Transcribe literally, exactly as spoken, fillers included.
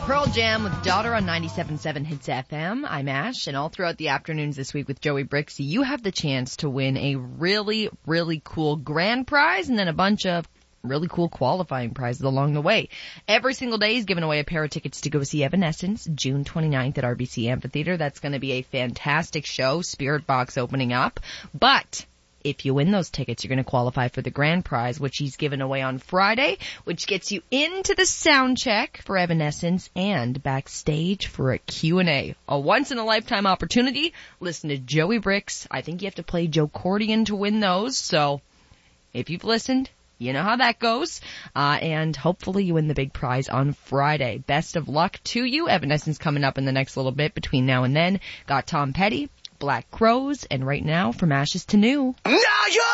Pearl Jam with Daughter on ninety-seven point seven Hits F M. I'm Ash, and all throughout the afternoons this week with Joey Brixey, you have the chance to win a really, really cool grand prize and then a bunch of really cool qualifying prizes along the way. Every single day is giving away a pair of tickets to go see Evanescence June twenty-ninth at R B C Amphitheater. That's going to be a fantastic show, Spirit Box opening up. But if you win those tickets, you're going to qualify for the grand prize, which he's giving away on Friday, which gets you into the sound check for Evanescence and backstage for a Q and A. A once-in-a-lifetime opportunity. Listen to Joey Brix. I think you have to play Joe Cordian to win those. So if you've listened, you know how that goes. Uh, and hopefully you win the big prize on Friday. Best of luck to you. Evanescence coming up in the next little bit between now and then. Got Tom Petty, Black Crowes, and right now, From Ashes to New. Now you're